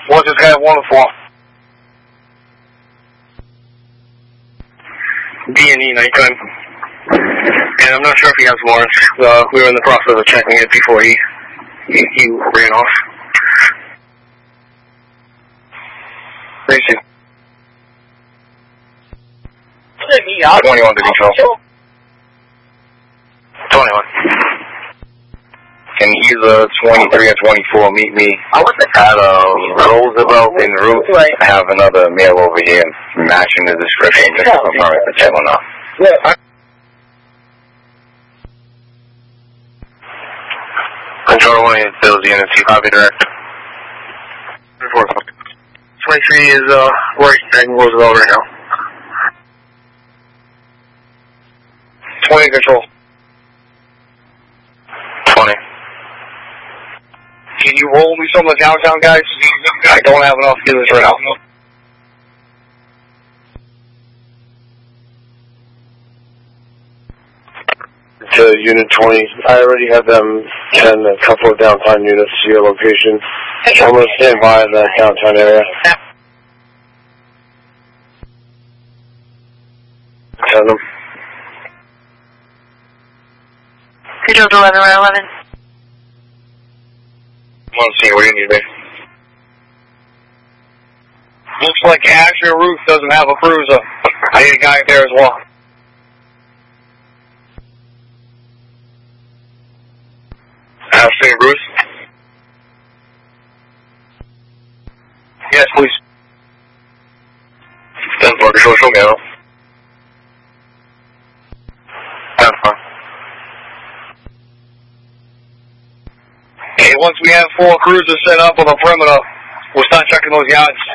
What's this guy wanted for? B&E 910. And I'm not sure if he has warrants. We were in the process of checking it before he ran off. Thank you. 21 to control. 21. Can either 23 or 24 meet me at Roosevelt en route? I have another male over here matching the description just to confirm if it's him or not. Yeah. Control 1 is those units, you copy direct. 23 is right in Roosevelt right now. 20 control. 20. Can you roll me some of the downtown guys? I don't have enough to do this right now. To Unit 20, I already have them send a couple of downtown units to your location. I'm going to stand by in that downtown area. Send them. Control 11, we're 11. I'm seeing where you need me. Looks like Asher Ruth doesn't have a cruiser. I need a guy there as well. Asher Ruth? Yes, please. 10-4, show me out. 10-4. Hey, once we have 4 cruisers set up on the perimeter, we'll start checking those yards.